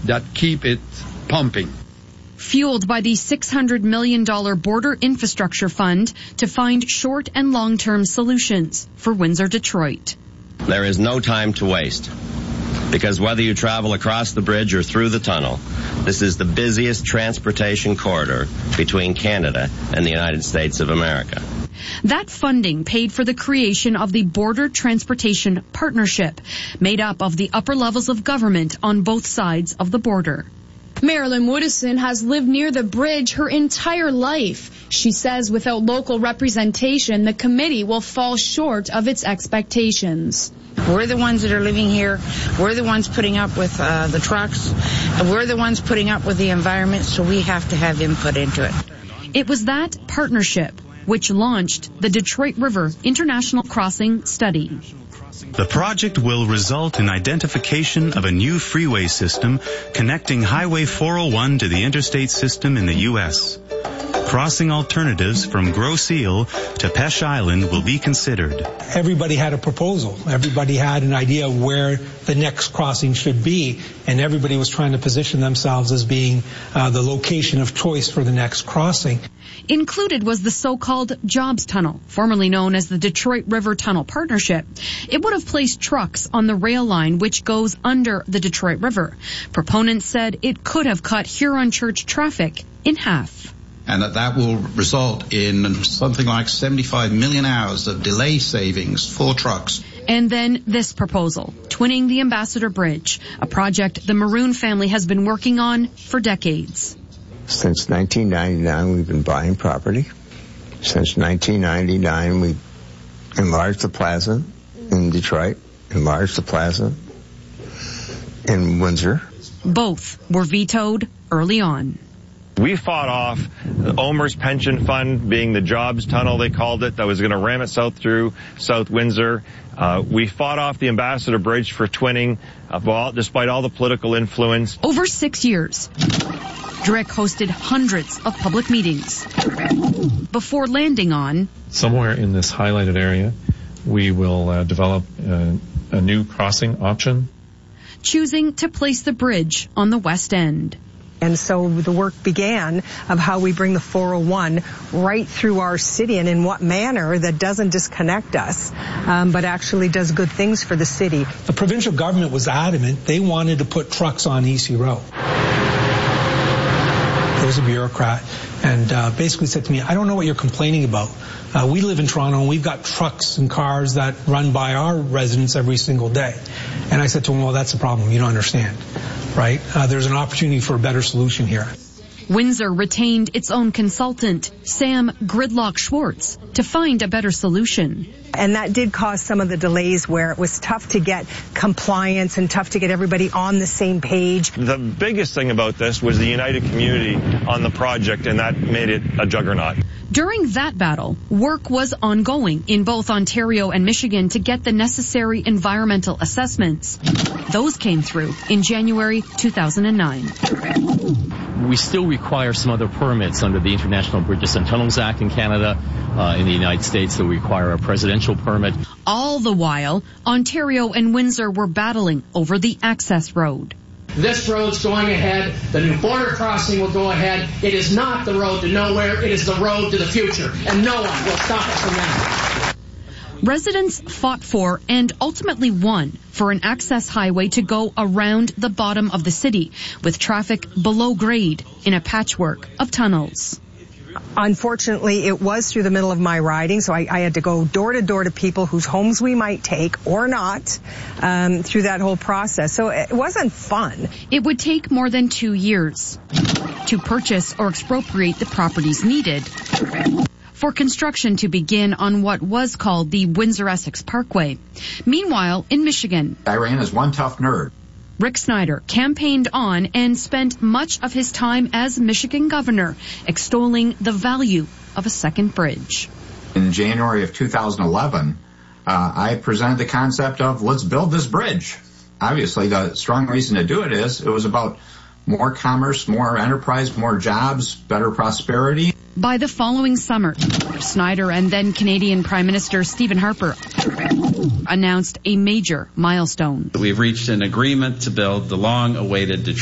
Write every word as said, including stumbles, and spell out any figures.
that keep it pumping. Fueled by the six hundred million dollars Border Infrastructure Fund to find short and long-term solutions for Windsor-Detroit. There is no time to waste, because whether you travel across the bridge or through the tunnel, this is the busiest transportation corridor between Canada and the United States of America. That funding paid for the creation of the Border Transportation Partnership, made up of the upper levels of government on both sides of the border. Marilyn Woodison has lived near the bridge her entire life. She says without local representation, the committee will fall short of its expectations. We're the ones that are living here. We're the ones putting up with uh, the trucks. We're the ones putting up with the environment, so we have to have input into it. It was that partnership which launched the Detroit River International Crossing Study. The project will result in identification of a new freeway system connecting Highway four oh one to the interstate system in the U S Crossing alternatives from Grosse Ile to Peche Island will be considered. Everybody had a proposal. Everybody had an idea of where the next crossing should be, and everybody was trying to position themselves as being uh, the location of choice for the next crossing. Included was the so-called Jobs Tunnel, formerly known as the Detroit River Tunnel Partnership. It would have placed trucks on the rail line which goes under the Detroit River. Proponents said it could have cut Huron Church traffic in half. And that that will result in something like seventy-five million hours of delay savings for trucks. And then this proposal, twinning the Ambassador Bridge, a project the Maroon family has been working on for decades. Since nineteen ninety-nine, we've been buying property. Since nineteen ninety-nine, we enlarged the plaza in Detroit, enlarged the plaza in Windsor. Both were vetoed early on. We fought off the OMERS pension fund, being the Jobs Tunnel, they called it, that was going to ram it south through South Windsor. Uh, we fought off the Ambassador Bridge for twinning, uh, despite all the political influence. Over six years, Drick hosted hundreds of public meetings before landing on... Somewhere in this highlighted area, we will uh, develop uh, a new crossing option. Choosing to place the bridge on the west end. And so the work began of how we bring the four oh one right through our city, and in what manner that doesn't disconnect us, um, but actually does good things for the city. The provincial government was adamant. They wanted to put trucks on E C Row. There was a bureaucrat and uh, basically said to me, I don't know what you're complaining about. Uh, we live in Toronto and we've got trucks and cars that run by our residents every single day. And I said to him, well, that's the problem. You don't understand. Right? Uh, there's an opportunity for a better solution here. Windsor retained its own consultant, Sam Gridlock Schwartz, to find a better solution. And that did cause some of the delays where it was tough to get compliance and tough to get everybody on the same page. The biggest thing about this was the united community on the project, and that made it a juggernaut. During that battle, work was ongoing in both Ontario and Michigan to get the necessary environmental assessments. Those came through in January two thousand nine. We still require some other permits under the International Bridges and Tunnels Act in Canada. Uh, in the United States, they require a presidential permit. All the while, Ontario and Windsor were battling over the access road. This road's going ahead. The new border crossing will go ahead. It is not the road to nowhere. It is the road to the future, and no one will stop us from that. Residents fought for and ultimately won for an access highway to go around the bottom of the city, with traffic below grade in a patchwork of tunnels. Unfortunately, it was through the middle of my riding, so I, I had to go door to door to people whose homes we might take or not um, through that whole process. So it wasn't fun. It would take more than two years to purchase or expropriate the properties needed for construction to begin on what was called the Windsor-Essex Parkway. Meanwhile, in Michigan, I ran as one tough nerd. Rick Snyder campaigned on and spent much of his time as Michigan governor extolling the value of a second bridge. In January of two thousand eleven, uh, I presented the concept of let's build this bridge. Obviously, the strong reason to do it is it was about more commerce, more enterprise, more jobs, better prosperity. By the following summer, Snyder and then Canadian Prime Minister Stephen Harper announced a major milestone. We've reached an agreement to build the long-awaited Detroit